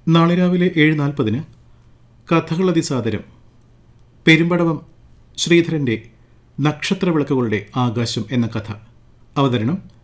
നാളെ രാവിലെ 7:40 കഥകളതിസാദരം പെരുമ്പടവം ശ്രീധരൻ്റെ നക്ഷത്രവിളക്കുകളുടെ ആകാശം എന്ന കഥ. അവതരണം